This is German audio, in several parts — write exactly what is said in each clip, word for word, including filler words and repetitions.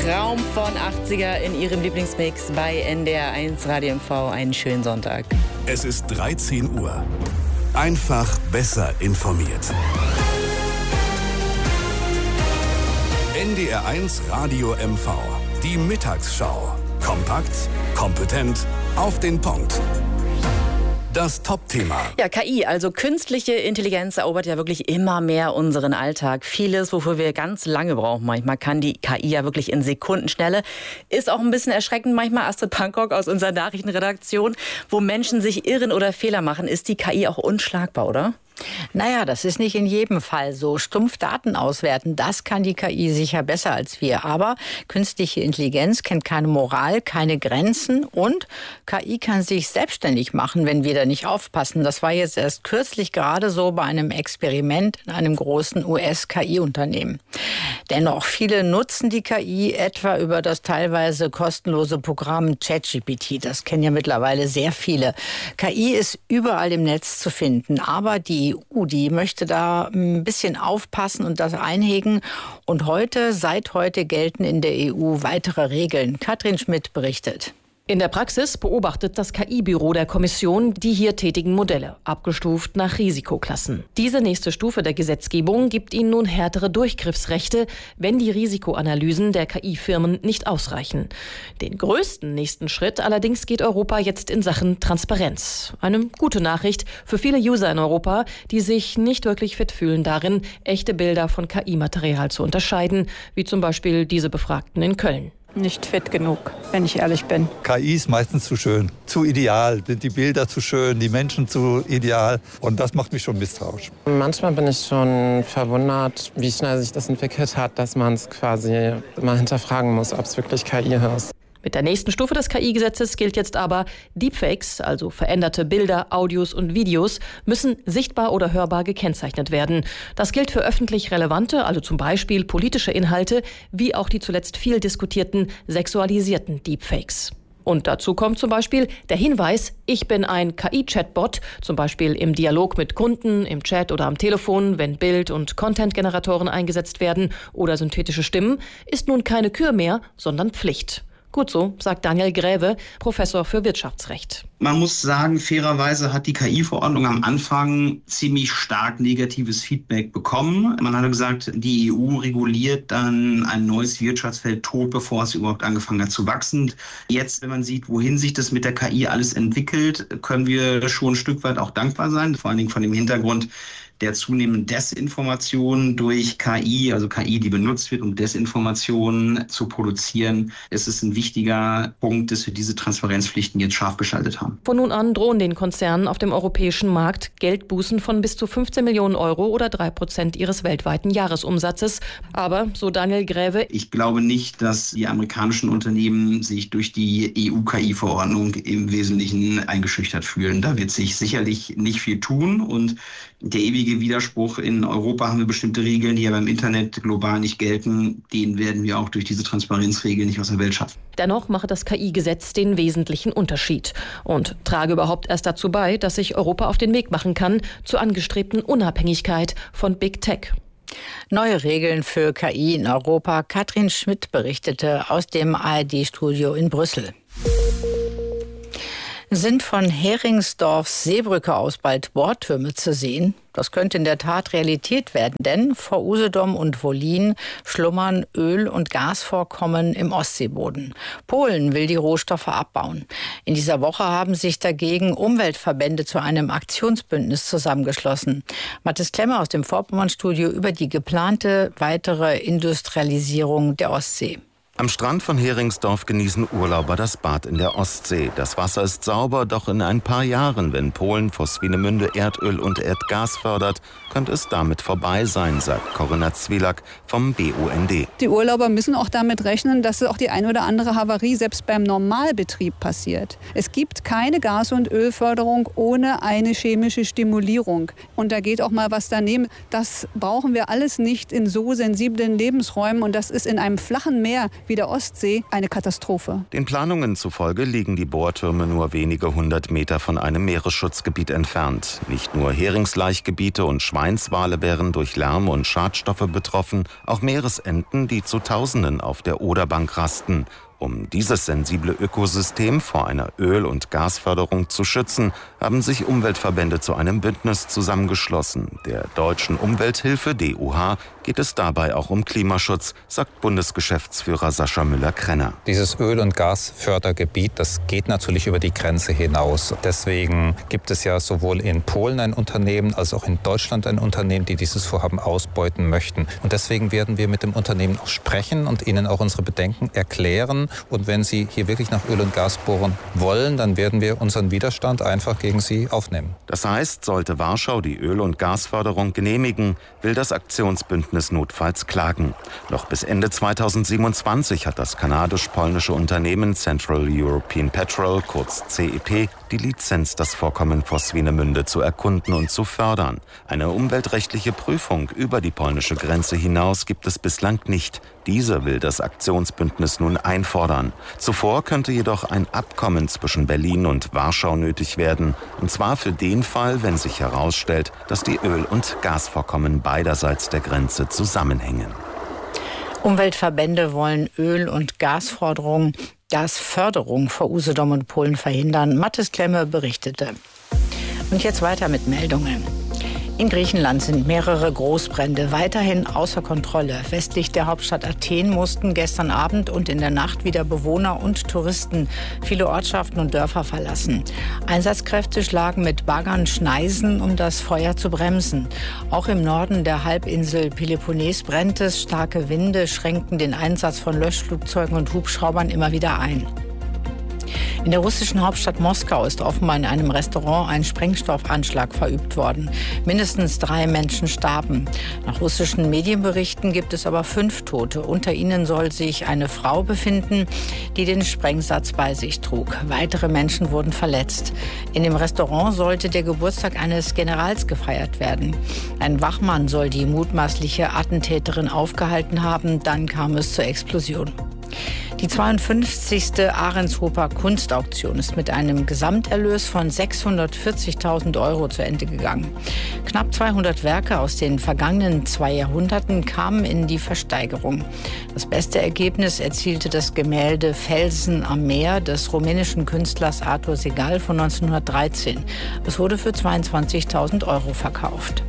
Traum von achtziger in Ihrem Lieblingsmix bei N D R eins Radio M V. Einen schönen Sonntag. Es ist dreizehn Uhr. Einfach besser informiert. N D R eins Radio M V. Die Mittagsschau. Kompakt, kompetent, auf den Punkt. Das Top-Thema. Ja, K I, also künstliche Intelligenz, erobert ja wirklich immer mehr unseren Alltag. Vieles, wofür wir ganz lange brauchen. Manchmal kann die K I ja wirklich in Sekundenschnelle. Ist auch ein bisschen erschreckend manchmal. Astrid Pankok aus unserer Nachrichtenredaktion. Wo Menschen sich irren oder Fehler machen, ist die K I auch unschlagbar, oder? Naja, das ist nicht in jedem Fall so. Stumpf Daten auswerten, das kann die K I sicher besser als wir. Aber künstliche Intelligenz kennt keine Moral, keine Grenzen und K I kann sich selbstständig machen, wenn wir da nicht aufpassen. Das war jetzt erst kürzlich gerade so bei einem Experiment in einem großen U S-K I-Unternehmen. Dennoch, viele nutzen die K I etwa über das teilweise kostenlose Programm ChatGPT. Das kennen ja mittlerweile sehr viele. K I ist überall im Netz zu finden, aber die E U, die möchte da ein bisschen aufpassen und das einhegen. Und heute, seit heute gelten in der E U weitere Regeln. Katrin Schmidt berichtet. In der Praxis beobachtet das K I-Büro der Kommission die hier tätigen Modelle, abgestuft nach Risikoklassen. Diese nächste Stufe der Gesetzgebung gibt ihnen nun härtere Durchgriffsrechte, wenn die Risikoanalysen der K I-Firmen nicht ausreichen. Den größten nächsten Schritt allerdings geht Europa jetzt in Sachen Transparenz. Eine gute Nachricht für viele User in Europa, die sich nicht wirklich fit fühlen darin, echte Bilder von K I-Material zu unterscheiden, wie zum Beispiel diese Befragten in Köln. Nicht fit genug, wenn ich ehrlich bin. K I ist meistens zu schön, zu ideal, sind die Bilder zu schön, die Menschen zu ideal und das macht mich schon misstrauisch. Manchmal bin ich schon verwundert, wie schnell sich das entwickelt hat, dass man es quasi mal hinterfragen muss, ob es wirklich K I ist. Mit der nächsten Stufe des K I-Gesetzes gilt jetzt aber, Deepfakes, also veränderte Bilder, Audios und Videos, müssen sichtbar oder hörbar gekennzeichnet werden. Das gilt für öffentlich relevante, also zum Beispiel politische Inhalte, wie auch die zuletzt viel diskutierten sexualisierten Deepfakes. Und dazu kommt zum Beispiel der Hinweis, ich bin ein K I-Chatbot, zum Beispiel im Dialog mit Kunden, im Chat oder am Telefon, wenn Bild- und Content-Generatoren eingesetzt werden oder synthetische Stimmen, ist nun keine Kür mehr, sondern Pflicht. Gut so, sagt Daniel Gräve, Professor für Wirtschaftsrecht. Man muss sagen, fairerweise hat die K I-Verordnung am Anfang ziemlich stark negatives Feedback bekommen. Man hatte gesagt, die E U reguliert dann ein neues Wirtschaftsfeld tot, bevor es überhaupt angefangen hat zu wachsen. Jetzt, wenn man sieht, wohin sich das mit der K I alles entwickelt, können wir schon ein Stück weit auch dankbar sein. Vor allen Dingen von dem Hintergrund der zunehmenden Desinformation durch K I, also K I, die benutzt wird, um Desinformation zu produzieren. Es ist ein wichtiger Punkt, dass wir diese Transparenzpflichten jetzt scharf geschaltet haben. Von nun an drohen den Konzernen auf dem europäischen Markt Geldbußen von bis zu fünfzehn Millionen Euro oder drei Prozent ihres weltweiten Jahresumsatzes. Aber, so Daniel Gräve, ich glaube nicht, dass die amerikanischen Unternehmen sich durch die E U-K I-Verordnung im Wesentlichen eingeschüchtert fühlen. Da wird sich sicherlich nicht viel tun und der ewige Widerspruch, in Europa haben wir bestimmte Regeln, die aber im Internet global nicht gelten, den werden wir auch durch diese Transparenzregeln nicht aus der Welt schaffen. Dennoch mache das K I-Gesetz den wesentlichen Unterschied und trage überhaupt erst dazu bei, dass sich Europa auf den Weg machen kann zur angestrebten Unabhängigkeit von Big Tech. Neue Regeln für K I in Europa. Katrin Schmidt berichtete aus dem A R D-Studio in Brüssel. Sind von Heringsdorfs Seebrücke aus bald Bohrtürme zu sehen? Das könnte in der Tat Realität werden, denn vor Usedom und Wollin schlummern Öl- und Gasvorkommen im Ostseeboden. Polen will die Rohstoffe abbauen. In dieser Woche haben sich dagegen Umweltverbände zu einem Aktionsbündnis zusammengeschlossen. Mathis Klemmer aus dem Vorpommern-Studio über die geplante weitere Industrialisierung der Ostsee. Am Strand von Heringsdorf genießen Urlauber das Bad in der Ostsee. Das Wasser ist sauber, doch in ein paar Jahren, wenn Polen vor Swinemünde Erdöl und Erdgas fördert, könnte es damit vorbei sein, sagt Corinna Zwielak vom B U N D. Die Urlauber müssen auch damit rechnen, dass auch die ein oder andere Havarie selbst beim Normalbetrieb passiert. Es gibt keine Gas- und Ölförderung ohne eine chemische Stimulierung. Und da geht auch mal was daneben. Das brauchen wir alles nicht in so sensiblen Lebensräumen. Und das ist in einem flachen Meer wie wie der Ostsee eine Katastrophe. Den Planungen zufolge liegen die Bohrtürme nur wenige hundert Meter von einem Meeresschutzgebiet entfernt. Nicht nur Heringslaichgebiete und Schweinswale wären durch Lärm und Schadstoffe betroffen, auch Meeresenten, die zu Tausenden auf der Oderbank rasten. Um dieses sensible Ökosystem vor einer Öl- und Gasförderung zu schützen, haben sich Umweltverbände zu einem Bündnis zusammengeschlossen. Der Deutschen Umwelthilfe D U H geht es dabei auch um Klimaschutz, sagt Bundesgeschäftsführer Sascha Müller-Krenner. Dieses Öl- und Gasfördergebiet, das geht natürlich über die Grenze hinaus. Deswegen gibt es ja sowohl in Polen ein Unternehmen als auch in Deutschland ein Unternehmen, die dieses Vorhaben ausbeuten möchten. Und deswegen werden wir mit dem Unternehmen auch sprechen und ihnen auch unsere Bedenken erklären. Und wenn sie hier wirklich nach Öl und Gas bohren wollen, dann werden wir unseren Widerstand einfach gegen sie aufnehmen. Das heißt, sollte Warschau die Öl- und Gasförderung genehmigen, will das Aktionsbündnis notfalls klagen. Noch bis Ende zweitausendsiebenundzwanzig hat das kanadisch-polnische Unternehmen Central European Petrol, kurz C E P, die Lizenz, das Vorkommen vor Swinemünde zu erkunden und zu fördern. Eine umweltrechtliche Prüfung über die polnische Grenze hinaus gibt es bislang nicht. Diese will das Aktionsbündnis nun einfordern. Zuvor könnte jedoch ein Abkommen zwischen Berlin und Warschau nötig werden. Und zwar für den Fall, wenn sich herausstellt, dass die Öl- und Gasvorkommen beiderseits der Grenze zusammenhängen. Umweltverbände wollen Öl- und Gasförderung, Gasförderung vor Usedom und Polen verhindern. Mathis Klemme berichtete. Und jetzt weiter mit Meldungen. In Griechenland sind mehrere Großbrände weiterhin außer Kontrolle. Westlich der Hauptstadt Athen mussten gestern Abend und in der Nacht wieder Bewohner und Touristen viele Ortschaften und Dörfer verlassen. Einsatzkräfte schlagen mit Baggern Schneisen, um das Feuer zu bremsen. Auch im Norden der Halbinsel Peloponnes brennt es. Starke Winde schränkten den Einsatz von Löschflugzeugen und Hubschraubern immer wieder ein. In der russischen Hauptstadt Moskau ist offenbar in einem Restaurant ein Sprengstoffanschlag verübt worden. Mindestens drei Menschen starben. Nach russischen Medienberichten gibt es aber fünf Tote. Unter ihnen soll sich eine Frau befinden, die den Sprengsatz bei sich trug. Weitere Menschen wurden verletzt. In dem Restaurant sollte der Geburtstag eines Generals gefeiert werden. Ein Wachmann soll die mutmaßliche Attentäterin aufgehalten haben. Dann kam es zur Explosion. Die zweiundfünfzigste Ahrenshofer Kunstauktion ist mit einem Gesamterlös von sechshundertvierzigtausend Euro zu Ende gegangen. Knapp zweihundert Werke aus den vergangenen zwei Jahrhunderten kamen in die Versteigerung. Das beste Ergebnis erzielte das Gemälde Felsen am Meer des rumänischen Künstlers Artur Segal von neunzehnhundertdreizehn. Es wurde für zweiundzwanzigtausend Euro verkauft.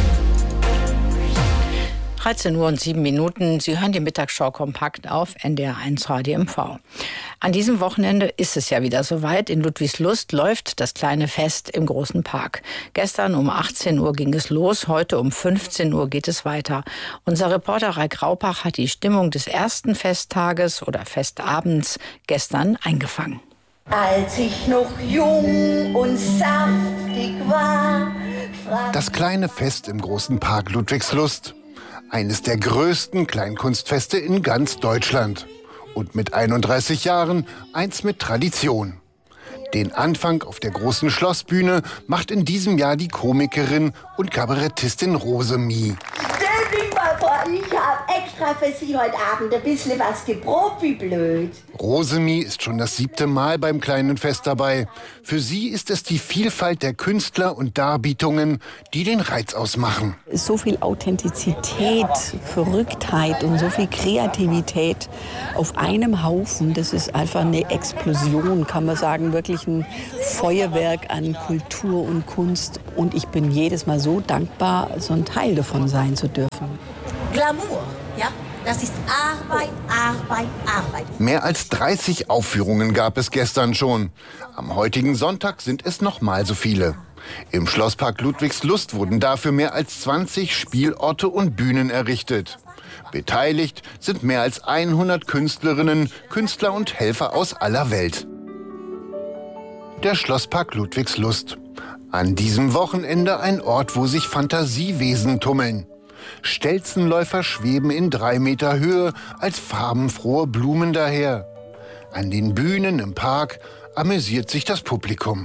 dreizehn Uhr und sieben Minuten. Sie hören die Mittagsschau kompakt auf N D R eins Radio M V. An diesem Wochenende ist es ja wieder soweit. In Ludwigslust läuft das kleine Fest im großen Park. Gestern um achtzehn Uhr ging es los, heute um fünfzehn Uhr geht es weiter. Unser Reporter Raik Raupach hat die Stimmung des ersten Festtages oder Festabends gestern eingefangen. Als ich noch jung und saftig war. Das kleine Fest im großen Park Ludwigslust. Eines der größten Kleinkunstfeste in ganz Deutschland. Und mit einunddreißig Jahren eins mit Tradition. Den Anfang auf der großen Schlossbühne macht in diesem Jahr die Komikerin und Kabarettistin Rose Mie. Stell dich mal vor, ich habe extra für Sie heute Abend ein bisschen was geprobt, wie blöd. Rose Mie ist schon das siebte Mal beim kleinen Fest dabei. Für sie ist es die Vielfalt der Künstler und Darbietungen, die den Reiz ausmachen. So viel Authentizität, Verrücktheit und so viel Kreativität auf einem Haufen, das ist einfach eine Explosion, kann man sagen, wirklich ein Feuerwerk an Kultur und Kunst. Und ich bin jedes Mal so dankbar, so ein Teil davon sein zu dürfen. Glamour, ja? Das ist Arbeit, Arbeit, Arbeit. Mehr als dreißig Aufführungen gab es gestern schon. Am heutigen Sonntag sind es noch mal so viele. Im Schlosspark Ludwigslust wurden dafür mehr als zwanzig Spielorte und Bühnen errichtet. Beteiligt sind mehr als hundert Künstlerinnen, Künstler und Helfer aus aller Welt. Der Schlosspark Ludwigslust. An diesem Wochenende ein Ort, wo sich Fantasiewesen tummeln. Stelzenläufer schweben in drei Meter Höhe als farbenfrohe Blumen daher. An den Bühnen im Park amüsiert sich das Publikum.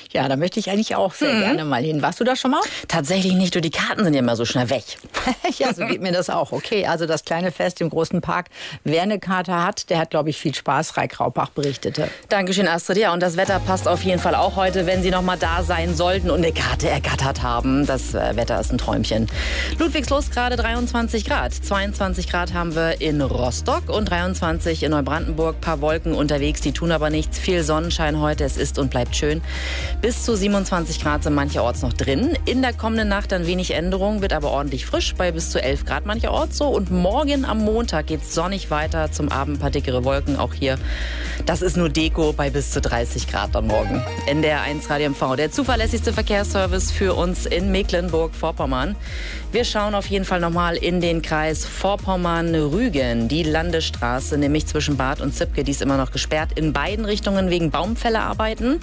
Ja, da möchte ich eigentlich auch sehr hm. gerne mal hin. Warst du da schon mal? Tatsächlich nicht, nur die Karten sind ja immer so schnell weg. Ja, so geht mir das auch. Okay, also das kleine Fest im großen Park. Wer eine Karte hat, der hat, glaube ich, viel Spaß. Raik Raupach berichtete. Dankeschön, Astrid. Ja, und das Wetter passt auf jeden Fall auch heute, wenn Sie noch mal da sein sollten und eine Karte ergattert haben. Das äh, Wetter ist ein Träumchen. Ludwigslust gerade dreiundzwanzig Grad. zweiundzwanzig Grad haben wir in Rostock und dreiundzwanzig in Neubrandenburg. Ein paar Wolken unterwegs, die tun aber nichts. Viel Sonnenschein heute. Es ist und bleibt schön. Bis zu siebenundzwanzig Grad sind mancherorts noch drin. In der kommenden Nacht dann wenig Änderung, wird aber ordentlich frisch bei bis zu elf Grad mancherorts so. Und morgen am Montag geht es sonnig weiter. Zum Abend ein paar dickere Wolken. Auch hier, das ist nur Deko bei bis zu dreißig Grad am Morgen. N D R eins Radio M V, der zuverlässigste Verkehrsservice für uns in Mecklenburg-Vorpommern. Wir schauen auf jeden Fall nochmal in den Kreis Vorpommern-Rügen. Die Landesstraße, nämlich zwischen Bad und Zibke, die ist immer noch gesperrt in beiden Richtungen wegen Baumfällerarbeiten.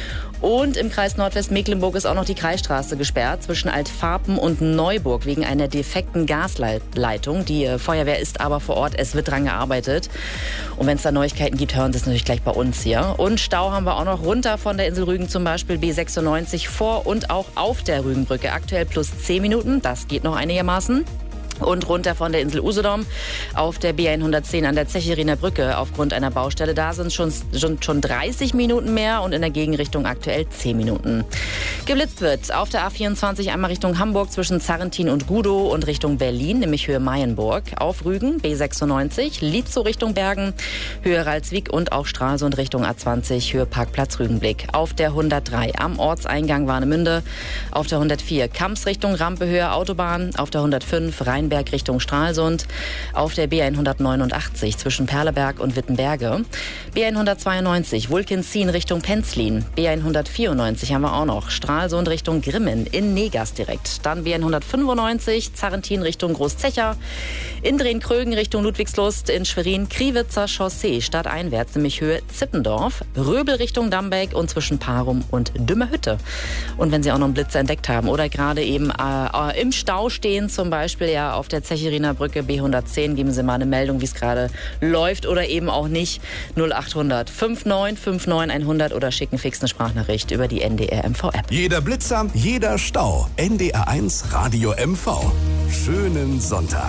Und im Kreis Nordwestmecklenburg ist auch noch die Kreisstraße gesperrt zwischen Altfarpen und Neuburg wegen einer defekten Gasleitung. Die Feuerwehr ist aber vor Ort, es wird dran gearbeitet. Und wenn es da Neuigkeiten gibt, hören Sie es natürlich gleich bei uns hier. Und Stau haben wir auch noch runter von der Insel Rügen, zum Beispiel B sechsundneunzig vor und auch auf der Rügenbrücke. Aktuell plus zehn Minuten, das geht noch einigermaßen. Und runter von der Insel Usedom auf der B hundertzehn an der Zecheriner Brücke aufgrund einer Baustelle. Da sind schon, schon, schon dreißig Minuten mehr und in der Gegenrichtung aktuell zehn Minuten. Geblitzt wird auf der A vierundzwanzig einmal Richtung Hamburg zwischen Zarrentin und Gudow und Richtung Berlin, nämlich Höhe Mayenburg. Auf Rügen B sechsundneunzig, Lietzow Richtung Bergen, Höhe Ralswiek und auch Stralsund Richtung A zwanzig, Höhe Parkplatz Rügenblick. Auf der hundertdrei am Ortseingang Warnemünde, auf der hundertvier Kamps Richtung Rampe Höhe Autobahn, auf der hundertfünf Rhein Berg Richtung Stralsund, auf der B hundertneunundachtzig zwischen Perleberg und Wittenberge, B hundertzweiundneunzig Wulkenzien Richtung Penzlin, B hundertvierundneunzig haben wir auch noch, Stralsund Richtung Grimmen in Negas direkt, dann B hundertfünfundneunzig Zarrentin Richtung Großzecher, in Drehn-Krögen Richtung Ludwigslust, in Schwerin Kriwitzer Chaussee stadteinwärts, nämlich Höhe Zippendorf, Röbel Richtung Dambeck und zwischen Parum und Dümmerhütte. Und wenn Sie auch noch einen Blitzer entdeckt haben oder gerade eben äh, im Stau stehen, zum Beispiel ja auf der Zecheriner Brücke B hundertzehn, geben Sie mal eine Meldung, wie es gerade läuft oder eben auch nicht. null achthundert neunundfünfzig neunundfünfzig hundert oder schicken fix eine Sprachnachricht über die N D R M V App. Jeder Blitzer, jeder Stau. N D R eins Radio M V. Schönen Sonntag.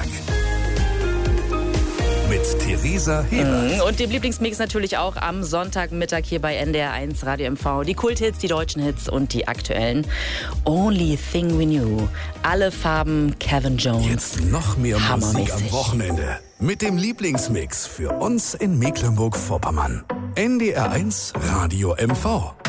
Mit Theresa Hebert. Und dem Lieblingsmix natürlich auch am Sonntagmittag hier bei N D R eins Radio M V. Die Kulthits, die deutschen Hits und die aktuellen. Only Thing We Knew. Alle Farben Kevin Jones. Jetzt noch mehr Musik am Wochenende. Mit dem Lieblingsmix für uns in Mecklenburg-Vorpommern. N D R eins Radio M V.